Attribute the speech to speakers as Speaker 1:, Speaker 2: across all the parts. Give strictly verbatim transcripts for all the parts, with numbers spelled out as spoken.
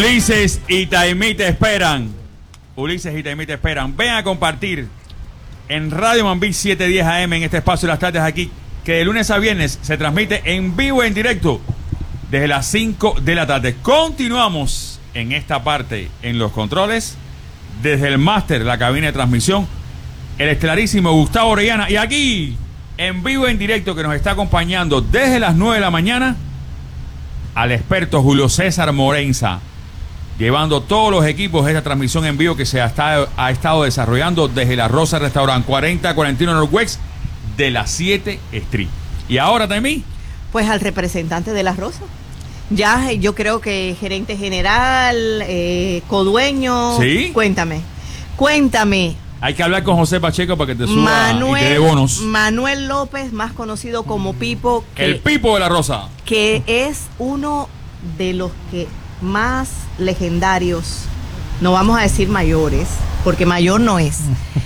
Speaker 1: Ulises y Taimí te esperan. Ulises y Taimí te esperan. Ven a compartir en Radio Mambí setecientos diez A M en este espacio de las tardes aquí, que de lunes a viernes se transmite en vivo, en directo, desde las cinco de la tarde. Continuamos en esta parte, en los controles, desde el máster, la cabina de transmisión, el estelarísimo Gustavo Orellana. Y aquí, en vivo, en directo, que nos está acompañando desde las nueve de la mañana, al experto Julio César Morenza, llevando todos los equipos de esta transmisión en vivo que se ha estado, ha estado desarrollando desde La Rosa Restaurant, cuarenta cuarenta y uno Northwest de la siete Street. Y ahora, Taimí,
Speaker 2: pues al representante de La Rosa. Ya yo creo que gerente general, eh, codueño.
Speaker 1: ¿Sí?
Speaker 2: Cuéntame, cuéntame.
Speaker 1: Hay que hablar con José Pacheco para que te suba
Speaker 2: Manuel,
Speaker 1: y te dé bonos.
Speaker 2: Manuel López, más conocido como Pipo. Que,
Speaker 1: el Pipo de La Rosa.
Speaker 2: Que es uno de los que más legendarios, no vamos a decir mayores, porque mayor no es,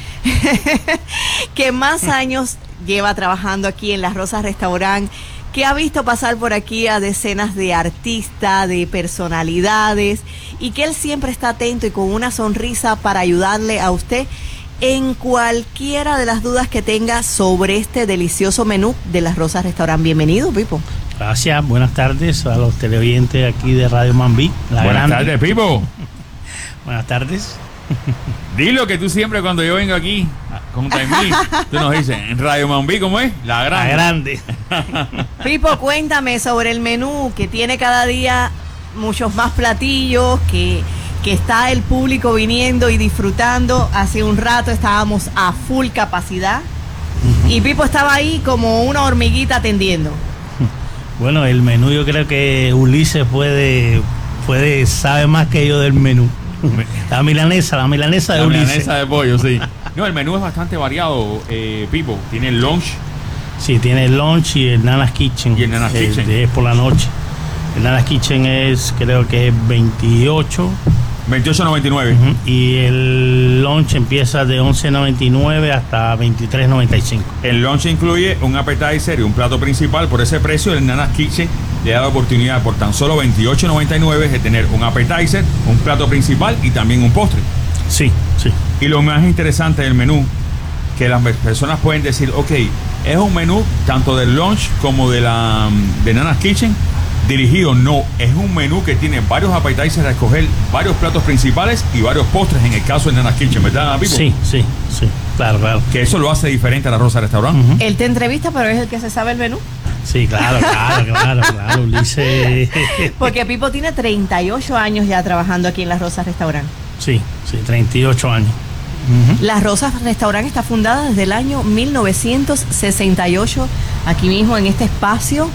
Speaker 2: que más años lleva trabajando aquí en Las Rosas Restaurant, que ha visto pasar por aquí a decenas de artistas, de personalidades, y que él siempre está atento y con una sonrisa para ayudarle a usted en cualquiera de las dudas que tenga sobre este delicioso menú de Las Rosas Restaurant. Bienvenido, Pipo.
Speaker 3: Gracias, buenas tardes a los televidentes aquí de Radio Mambí. La
Speaker 1: buenas
Speaker 3: grande.
Speaker 1: tardes, Pipo.
Speaker 3: Buenas tardes.
Speaker 1: Dilo que tú siempre cuando yo vengo aquí con Taimí, tú nos dices, en Radio Mambí, ¿cómo es? La grande.
Speaker 3: La grande.
Speaker 2: Pipo, cuéntame sobre el menú que tiene cada día muchos más platillos, que, que está el público viniendo y disfrutando. Hace un rato estábamos a full capacidad uh-huh. y Pipo estaba ahí como una hormiguita atendiendo.
Speaker 3: Bueno, el menú yo creo que Ulises puede, puede sabe más que yo del menú. La milanesa, la milanesa de
Speaker 1: la
Speaker 3: Ulises.
Speaker 1: La milanesa de pollo, sí. No, el menú es bastante variado, eh, Pipo. Tiene el lunch.
Speaker 3: Sí, tiene el lunch y el Nana's Kitchen.
Speaker 1: Y el Nana's
Speaker 3: eh,
Speaker 1: Kitchen.
Speaker 3: Es por la noche. El Nana's Kitchen es, creo que es veintiocho.
Speaker 1: veintiocho noventa y nueve.
Speaker 3: Uh-huh. Y el lunch empieza de once noventa y nueve hasta veintitrés noventa y cinco.
Speaker 1: El lunch incluye un appetizer y un plato principal. Por ese precio, el Nana's Kitchen le da la oportunidad por tan solo veintiocho noventa y nueve de tener un appetizer, un plato principal y también un postre.
Speaker 3: Sí, sí.
Speaker 1: Y lo más interesante del menú, que las personas pueden decir, ok, es un menú tanto del lunch como de la de Nana's Kitchen dirigido. No, es un menú que tiene varios appetizers a escoger, varios platos principales y varios postres en el caso de Nana's Kitchen, ¿verdad, Pipo?
Speaker 3: Sí, sí, sí, claro, claro.
Speaker 1: Que eso lo hace diferente a La Rosa Restaurant.
Speaker 3: Uh-huh.
Speaker 2: Él te entrevista, pero es el que se sabe el menú.
Speaker 3: Sí, claro, claro, claro, claro, Ulises.
Speaker 2: Porque Pipo tiene treinta y ocho años ya trabajando aquí en Las Rosas Restaurant.
Speaker 3: Sí, sí, treinta y ocho años.
Speaker 2: Uh-huh. Las Rosas Restaurant está fundada desde el año mil novecientos sesenta y ocho, aquí mismo en este espacio.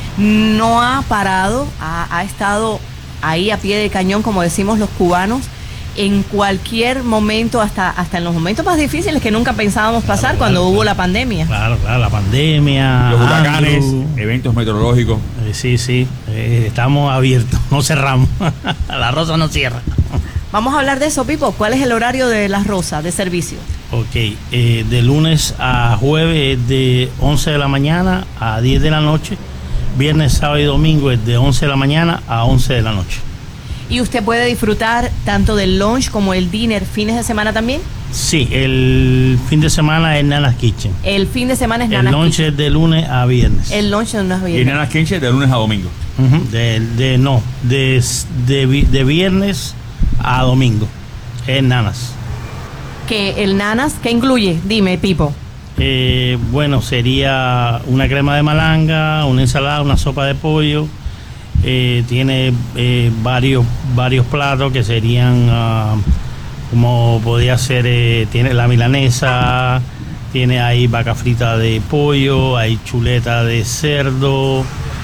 Speaker 2: No ha parado, ha, ha estado ahí a pie de cañón, como decimos los cubanos, en cualquier momento, hasta, hasta en los momentos más difíciles que nunca pensábamos pasar, claro, cuando claro, hubo claro. la pandemia.
Speaker 3: Claro, claro, la pandemia,
Speaker 1: los huracanes,
Speaker 3: Andrew,
Speaker 1: eventos meteorológicos.
Speaker 3: Eh, sí, sí, eh, estamos abiertos, no cerramos. La Rosa no cierra.
Speaker 2: Vamos a hablar de eso, Pipo. ¿Cuál es el horario de Las Rosas de servicio?
Speaker 3: Ok, eh, de lunes a jueves es de once de la mañana a diez de la noche. Viernes, sábado y domingo es de once de la mañana a once de la noche.
Speaker 2: ¿Y usted puede disfrutar tanto del lunch como el dinner fines de semana también?
Speaker 3: Sí, el fin de semana es Nana's Kitchen.
Speaker 2: El fin de semana es Nana's Kitchen.
Speaker 3: El lunch es de lunes a viernes.
Speaker 2: El lunch de lunes a viernes.
Speaker 1: Y Nana's Kitchen de lunes a domingo.
Speaker 3: Uh-huh. de, de, no, de, de, de viernes a domingo. Es Nana's.
Speaker 2: ¿Qué, el Nana's, qué incluye? Dime, Pipo.
Speaker 3: Eh, bueno, sería una crema de malanga, una ensalada, una sopa de pollo. Eh, tiene eh, varios varios platos que serían uh, como podría ser, eh, tiene la milanesa, tiene ahí vaca frita de pollo, hay chuleta de cerdo,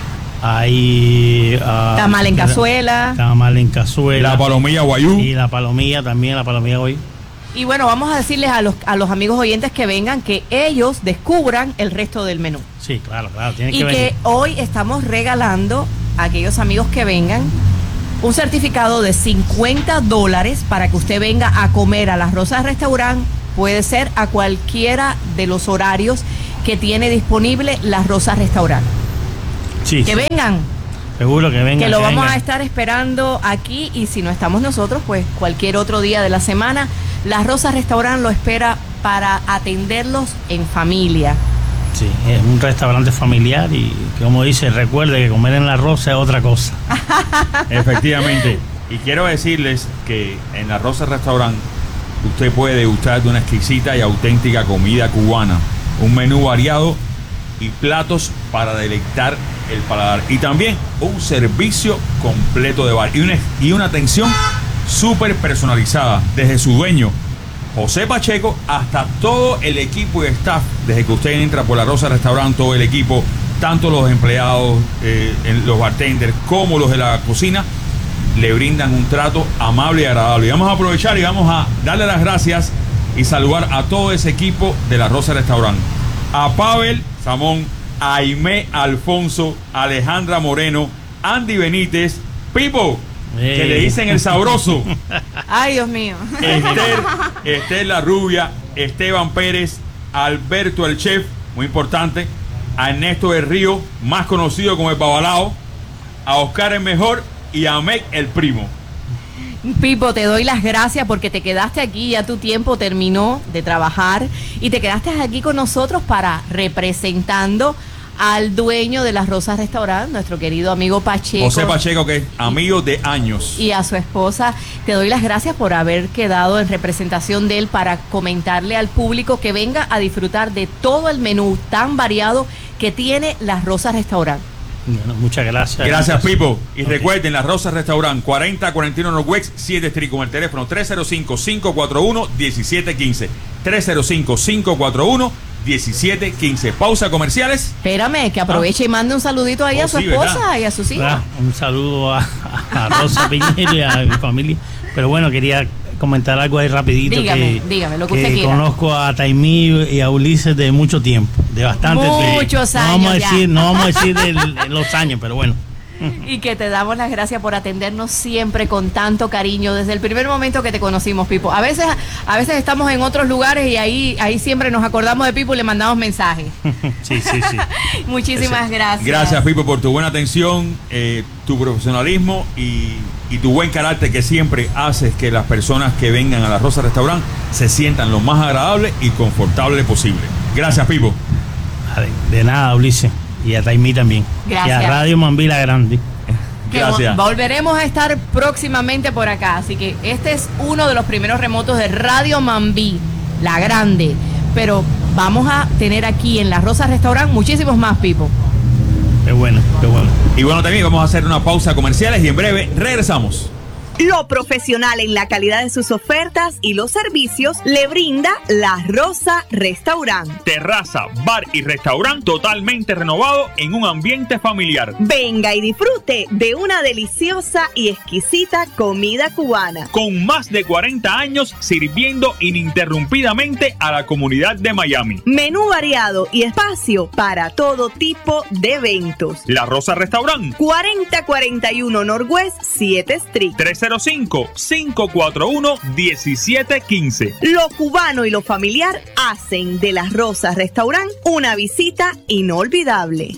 Speaker 3: hay uh,
Speaker 2: tamal en cazuela,
Speaker 3: tamal en cazuela,
Speaker 1: la palomilla guayú
Speaker 3: y la palomilla también, la palomilla guayú.
Speaker 2: Y bueno, vamos a decirles a los a los amigos oyentes que vengan que ellos descubran el resto del menú.
Speaker 3: Sí, claro, claro, tienen
Speaker 2: y
Speaker 3: que
Speaker 2: que
Speaker 3: venir.
Speaker 2: Hoy estamos regalando a aquellos amigos que vengan un certificado de cincuenta dólares para que usted venga a comer a Las Rosas Restaurant. Puede ser a cualquiera de los horarios que tiene disponible Las Rosas Restaurant.
Speaker 3: Sí,
Speaker 2: que
Speaker 3: sí.
Speaker 2: vengan.
Speaker 3: Seguro que venga.
Speaker 2: Que lo
Speaker 3: que
Speaker 2: vamos
Speaker 3: venga.
Speaker 2: a estar esperando aquí, y si no estamos nosotros, pues cualquier otro día de la semana. La Rosa Restaurant lo espera para atenderlos en familia.
Speaker 3: Sí, es un restaurante familiar y, como dice, recuerde que comer en La Rosa es otra cosa.
Speaker 1: Efectivamente. Y quiero decirles que en La Rosa Restaurant usted puede degustar de una exquisita y auténtica comida cubana, un menú variado y platos para deleitar el paladar, y también un servicio completo de bar y una, y una atención súper personalizada desde su dueño José Pacheco hasta todo el equipo y staff. Desde que usted entra por La Rosa Restaurant, todo el equipo, tanto los empleados, eh, los bartenders como los de la cocina, le brindan un trato amable y agradable. Y vamos a aprovechar y vamos a darle las gracias y saludar a todo ese equipo de La Rosa Restaurant. A Pavel Samón, a Aimé Alfonso, a Alejandra Moreno, Andy Benítez, Pipo,
Speaker 3: hey,
Speaker 1: que le dicen el sabroso,
Speaker 2: Ay, Dios mío.
Speaker 1: Esther, Esther la Rubia, Esteban Pérez, Alberto el Chef, muy importante, a Ernesto del Río, más conocido como el Babalao, a Oscar el Mejor y a Meg el Primo.
Speaker 2: Pipo, te doy las gracias porque te quedaste aquí, ya tu tiempo terminó de trabajar y te quedaste aquí con nosotros para representando al dueño de La Rosa Restaurant, nuestro querido amigo Pacheco.
Speaker 1: José Pacheco, que es amigo de años.
Speaker 2: Y a su esposa. Te doy las gracias por haber quedado en representación de él para comentarle al público que venga a disfrutar de todo el menú tan variado que tiene La Rosa Restaurant.
Speaker 3: Bueno, muchas gracias.
Speaker 1: Gracias, Pipo. Y
Speaker 3: Okay.
Speaker 1: recuerden, La Rosa Restaurant, cuarenta cuarenta y uno Northwest siete Street, con el teléfono tres cero cinco, cinco cuatro uno, uno siete uno cinco. tres cero cinco, cinco cuatro uno, uno siete uno cinco. Pausa comerciales.
Speaker 2: Espérame, que aproveche ah. y mande un saludito ahí
Speaker 1: oh,
Speaker 2: a su
Speaker 1: sí,
Speaker 2: esposa
Speaker 1: ¿verdad?
Speaker 2: y a sus hijos.
Speaker 3: Ah, un saludo a, a Rosa Piñero y a mi familia. Pero bueno, quería comentar algo ahí rapidito.
Speaker 2: Dígame,
Speaker 3: que,
Speaker 2: dígame, lo que,
Speaker 3: que
Speaker 2: usted quiera.
Speaker 3: Conozco a Taimí y a Ulises de mucho tiempo, de bastante tiempo.
Speaker 2: Muchos
Speaker 3: No
Speaker 2: años
Speaker 3: vamos a
Speaker 2: ya.
Speaker 3: decir, no vamos a decir de, de los años, pero bueno.
Speaker 2: Y que te damos las gracias por atendernos siempre con tanto cariño desde el primer momento que te conocimos, Pipo. A veces, a veces estamos en otros lugares y ahí, ahí siempre nos acordamos de Pipo y le mandamos mensajes.
Speaker 3: Sí, sí, sí.
Speaker 2: Muchísimas
Speaker 1: Ese.
Speaker 2: gracias.
Speaker 1: Gracias, Pipo, por tu buena atención, eh, tu profesionalismo y, y tu buen carácter, que siempre haces que las personas que vengan a La Rosa Restaurant se sientan lo más agradable y confortable posible. Gracias, Pipo.
Speaker 3: De nada, Ulises. Y a Taimí también.
Speaker 2: Gracias.
Speaker 3: Y a Radio Mambí La Grande.
Speaker 2: Que
Speaker 1: Gracias.
Speaker 2: volveremos a estar próximamente por acá. Así que este es uno de los primeros remotos de Radio Mambí, La Grande. Pero vamos a tener aquí en La Rosa Restaurant muchísimos más, Pipo.
Speaker 3: Qué bueno, qué bueno.
Speaker 1: Y bueno, también vamos a hacer una pausa comerciales y en breve regresamos.
Speaker 4: Lo profesional en la calidad de sus ofertas y los servicios le brinda La Rosa Restaurant.
Speaker 1: Terraza, bar y restaurante totalmente renovado en un ambiente familiar.
Speaker 4: Venga y disfrute de una deliciosa y exquisita comida cubana.
Speaker 1: Con más de cuarenta años sirviendo ininterrumpidamente a la comunidad de Miami.
Speaker 4: Menú variado y espacio para todo tipo de eventos.
Speaker 1: La Rosa Restaurant.
Speaker 4: cuarenta cuarenta y uno Northwest siete Street.
Speaker 1: tres cero cinco, cinco cuatro uno, uno siete uno cinco.
Speaker 4: Lo cubano y lo familiar hacen de La Rosa Restaurant una visita inolvidable.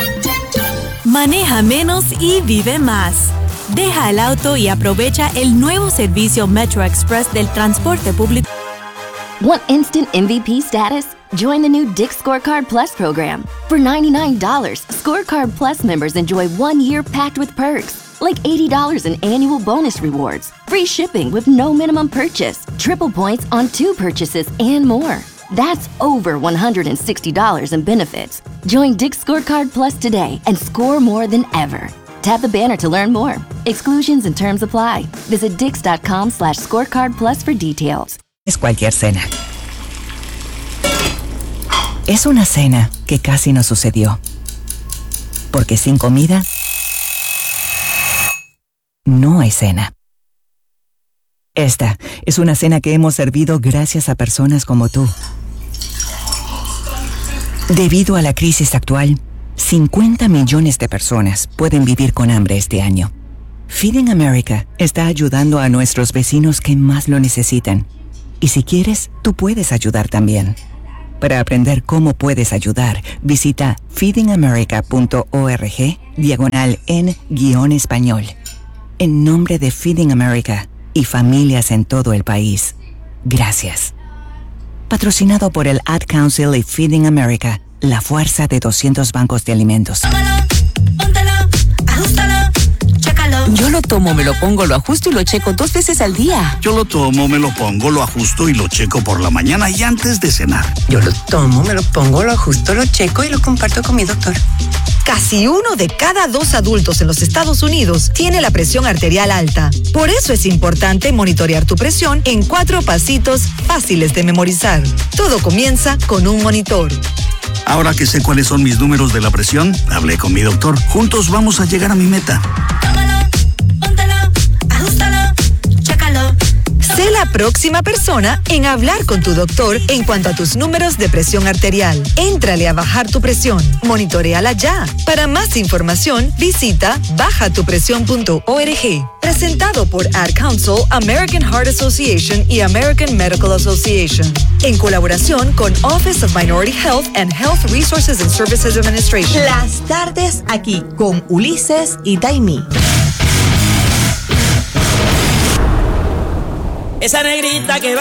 Speaker 5: Maneja menos y vive más. Deja el auto y aprovecha el nuevo servicio Metro Express del transporte público.
Speaker 6: Want instant M V P status? Join the new Dick's Scorecard Plus program. For ninety-nine dollars, Scorecard Plus members enjoy one year packed with perks, like eighty dollars in annual bonus rewards, free shipping with no minimum purchase, triple points on two purchases, and more. That's over one hundred sixty dollars in benefits. Join Dick's Scorecard Plus today and score more than ever. Tap the banner to learn more. Exclusions and terms apply. Visit dix.com slash scorecard plus for details.
Speaker 7: Es cualquier cena. Es una cena que casi no sucedió. Porque sin comida, no hay cena. Esta es una cena que hemos servido gracias a personas como tú. Debido a la crisis actual, cincuenta millones de personas pueden vivir con hambre este año. Feeding America está ayudando a nuestros vecinos que más lo necesitan. Y si quieres, tú puedes ayudar también. Para aprender cómo puedes ayudar, visita feedingamerica.org diagonal en guión español. En nombre de Feeding America y familias en todo el país, gracias. Patrocinado por el Ad Council y Feeding America, la fuerza de doscientos bancos de alimentos.
Speaker 8: Tómalo, póntalo, ajustalo, chécalo.
Speaker 9: Yo lo tomo, me lo pongo, lo ajusto y lo checo dos veces al día.
Speaker 10: Yo lo tomo, me lo pongo, lo ajusto y lo checo por la mañana y antes de cenar.
Speaker 9: Yo lo tomo, me lo pongo, lo ajusto, lo checo y lo comparto con mi doctor.
Speaker 4: Casi uno de cada dos adultos en los Estados Unidos tiene la presión arterial alta. Por eso es importante monitorear tu presión en cuatro pasitos fáciles de memorizar. Todo comienza con un monitor.
Speaker 10: Ahora que sé cuáles son mis números de la presión, hablé con mi doctor. Juntos vamos a llegar a mi meta.
Speaker 8: Tómalo, póntalo, ajustalo, chécalo.
Speaker 4: Sé la próxima persona en hablar con tu doctor en cuanto a tus números de presión arterial. Éntrale a bajar tu presión. Monitoréala ya. Para más información, visita baja tu presión punto org. Presentado por Ad Council, American Heart Association y American Medical Association. En colaboración con Office of Minority Health and Health Resources and Services Administration.
Speaker 2: Las tardes aquí con Ulises y Taimí.
Speaker 11: Esa negrita que va